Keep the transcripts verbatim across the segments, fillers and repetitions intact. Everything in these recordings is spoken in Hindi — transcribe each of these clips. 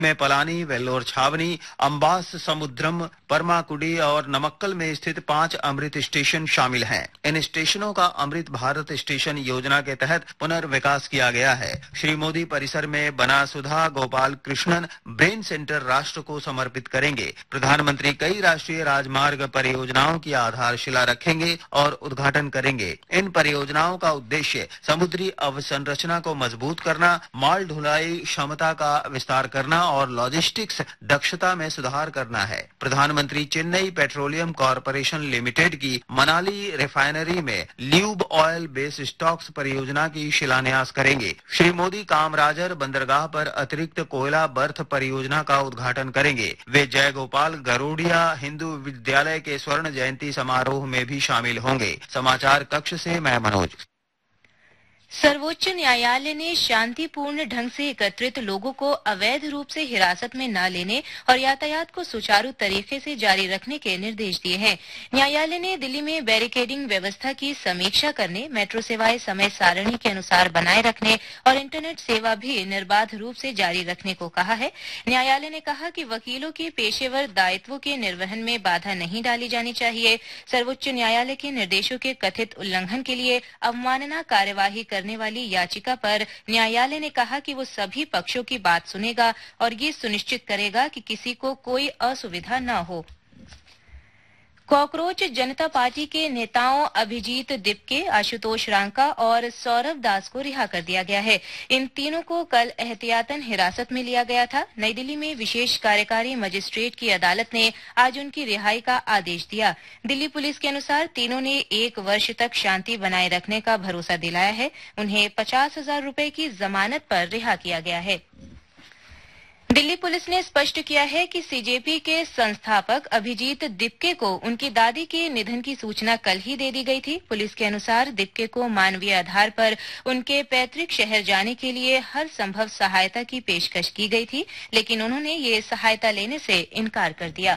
में पलानी, वेल्लोर छावनी, अम्बास समुद्रम, परमाकुडी और नमक्कल में स्थित पांच अमृत स्टेशन शामिल हैं। इन स्टेशनों का अमृत भारत स्टेशन योजना के तहत पुनर्विकास किया गया है। श्री मोदी परिसर में बना सुधा गोपाल कृष्णन ब्रेन सेंटर राष्ट्र को समर्पित करेंगे। प्रधानमंत्री कई राष्ट्रीय राजमार्ग परियोजनाओं की आधारशिला रखेंगे और उद्घाटन करेंगे। इन परियोजनाओं का उद्देश्य समुद्री अवसंरचना को मजबूत करना, माल ढुलाई क्षमता का विस्तार करना और लॉजिस्टिक्स दक्षता में सुधार करना है। प्रधानमंत्री चेन्नई पेट्रोलियम कॉरपोरेशन लिमिटेड की मनाली रिफाइनरी में ल्यूब ऑयल बेस स्टॉक्स परियोजना की शिलान्यास करेंगे। श्री मोदी कामराजर बंदरगाह पर अतिरिक्त कोयला बर्थ परियोजना का उद्घाटन करेंगे। वे जयगोपाल गरोडिया हिंदू विद्यालय के स्वर्ण जयंती समारोह में भी शामिल होंगे। समाचार कक्ष से मैं मनोज। सर्वोच्च न्यायालय ने शांतिपूर्ण ढंग से एकत्रित लोगों को अवैध रूप से हिरासत में न लेने और यातायात को सुचारू तरीके से जारी रखने के निर्देश दिए हैं। न्यायालय ने दिल्ली में बैरिकेडिंग व्यवस्था की समीक्षा करने, मेट्रो सेवाएं समय सारणी के अनुसार बनाए रखने और इंटरनेट सेवा भी निर्बाध रूप से जारी रखने को कहा है। न्यायालय ने कहा कि वकीलों के पेशेवर दायित्वों के निर्वहन में बाधा नहीं डाली जानी चाहिए। सर्वोच्च न्यायालय के निर्देशों के कथित उल्लंघन के लिए अवमानना कार्यवाही करने वाली याचिका पर न्यायालय ने कहा कि वो सभी पक्षों की बात सुनेगा और ये सुनिश्चित करेगा कि किसी को कोई असुविधा न हो। कॉकरोच जनता पार्टी के नेताओं अभिजीत दिपके, आशुतोष रांका और सौरभ दास को रिहा कर दिया गया है। इन तीनों को कल एहतियातन हिरासत में लिया गया था। नई दिल्ली में विशेष कार्यकारी मजिस्ट्रेट की अदालत ने आज उनकी रिहाई का आदेश दिया। दिल्ली पुलिस के अनुसार तीनों ने एक वर्ष तक शांति बनाए रखने का भरोसा दिलाया है। उन्हें पचास हजार रूपये की जमानत पर रिहा किया गया है। दिल्ली पुलिस ने स्पष्ट किया है कि सीजेपी के संस्थापक अभिजीत दिपके को उनकी दादी के निधन की सूचना कल ही दे दी गई थी। पुलिस के अनुसार दिपके को मानवीय आधार पर उनके पैतृक शहर जाने के लिए हर संभव सहायता की पेशकश की गई थी, लेकिन उन्होंने ये सहायता लेने से इनकार कर दिया।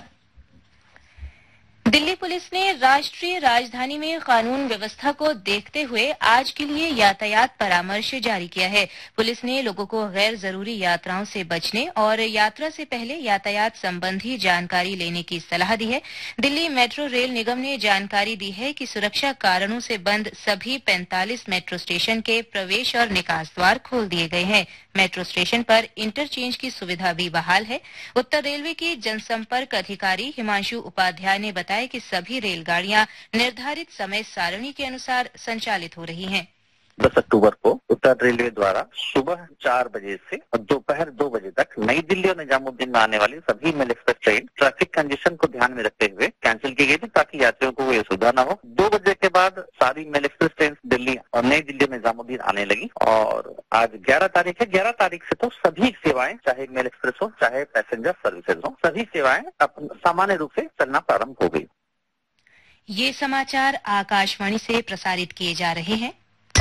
दिल्ली पुलिस ने राष्ट्रीय राजधानी में कानून व्यवस्था को देखते हुए आज के लिए यातायात परामर्श जारी किया है। पुलिस ने लोगों को गैर जरूरी यात्राओं से बचने और यात्रा से पहले यातायात संबंधी जानकारी लेने की सलाह दी है। दिल्ली मेट्रो रेल निगम ने जानकारी दी है कि सुरक्षा कारणों से बंद सभी पैंतालीस मेट्रो स्टेशन के प्रवेश और निकास द्वार खोल दिए गए हैं। मेट्रो स्टेशन पर इंटरचेंज की सुविधा भी बहाल है। उत्तर रेलवे के जनसंपर्क अधिकारी हिमांशु उपाध्याय ने बताया कि सभी रेलगाड़ियां निर्धारित समय सारणी के अनुसार संचालित हो रही हैं। दस अक्टूबर को उत्तर रेलवे द्वारा सुबह चार बजे से दोपहर दो बजे तक नई दिल्ली और निजामुद्दीन में आने वाली सभी mail express train traffic condition को ध्यान में रखते हुए कैंसिल की गई थी, ताकि यात्रियों को कोई असुविधा न हो। दो बजे के बाद सारी मेल एक्सप्रेस ट्रेन दिल्ली और नई दिल्ली और निजामुद्दीन आने लगी और आज ग्यारह तारीख है। ग्यारह तारीख से तो सभी सेवाएं, चाहे मेल एक्सप्रेस हो चाहे पैसेंजर सर्विसेज हो, सभी सेवाएं सामान्य रूप से चलना प्रारंभ हो गई। ये समाचार आकाशवाणी से प्रसारित किए जा रहे हैं।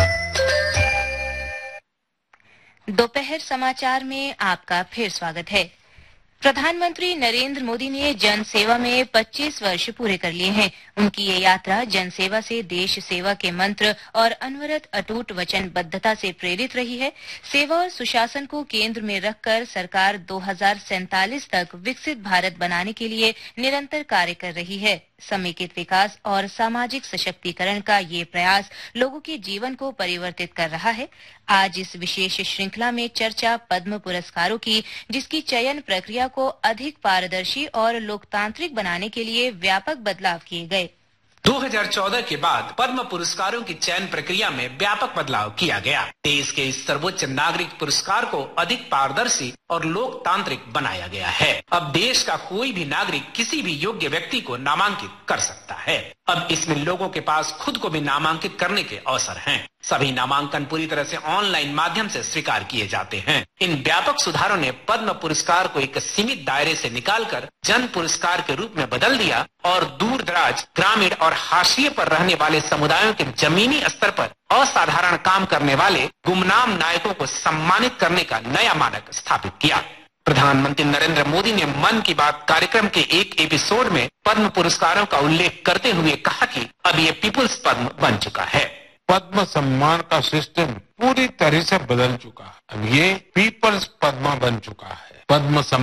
दोपहर समाचार में आपका फिर स्वागत है। प्रधानमंत्री नरेंद्र मोदी ने जन सेवा में पच्चीस वर्ष पूरे कर लिए हैं। उनकी ये यात्रा जन सेवा से देश सेवा के मंत्र और अनवरत अटूट वचनबद्धता से प्रेरित रही है। सेवा और सुशासन को केंद्र में रखकर सरकार दो हजार सैंतालीस तक विकसित भारत बनाने के लिए निरंतर कार्य कर रही है। समेकित विकास और सामाजिक सशक्तिकरण का ये प्रयास लोगों के जीवन को परिवर्तित कर रहा है। आज इस विशेष श्रृंखला में चर्चा पद्म पुरस्कारों की, जिसकी चयन प्रक्रिया को अधिक पारदर्शी और लोकतांत्रिक बनाने के लिए व्यापक बदलाव किए गए। दो हज़ार चौदह के बाद पद्म पुरस्कारों की चयन प्रक्रिया में व्यापक बदलाव किया गया। देश के इस सर्वोच्च नागरिक पुरस्कार को अधिक पारदर्शी और लोकतांत्रिक बनाया गया है। अब देश का कोई भी नागरिक किसी भी योग्य व्यक्ति को नामांकित कर सकता है। अब इसमें लोगों के पास खुद को भी नामांकित करने के अवसर हैं। सभी नामांकन पूरी तरह से ऑनलाइन माध्यम से स्वीकार किए जाते हैं। इन व्यापक सुधारों ने पद्म पुरस्कार को एक सीमित दायरे से निकालकर जन पुरस्कार के रूप में बदल दिया और दूर दराज, ग्रामीण और हाशिए पर रहने वाले समुदायों के जमीनी स्तर पर असाधारण काम करने वाले गुमनाम नायकों को सम्मानित करने का नया मानक स्थापित किया। प्रधानमंत्री नरेंद्र मोदी ने मन की बात कार्यक्रम के एक एपिसोड में पद्म पुरस्कारों का उल्लेख करते हुए कहा कि अब ये पीपुल्स पद्म बन चुका है। पद्म सम्मान का सिस्टम पूरी तरह से बदल चुका है। अब ये पीपल्स पद्मा बन चुका है। पद्म